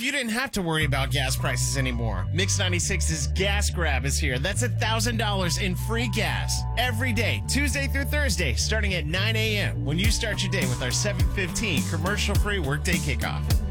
if you didn't have to worry about gas prices anymore? Mix 96's Gas Grab is here. That's $1,000 in free gas every day, Tuesday through Thursday, starting at 9 a.m. when you start your day with our 7:15 commercial-free workday kickoff.